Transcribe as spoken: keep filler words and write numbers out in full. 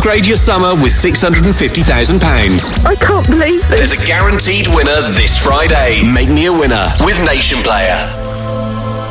Upgrade your summer with six hundred fifty thousand pounds. I can't believe this. There's a guaranteed winner this Friday. Make me a winner with Nation Player.